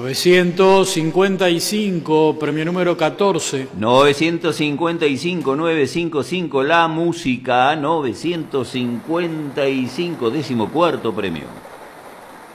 955, premio número 14. 955, 955, la música, 955, 14º premio.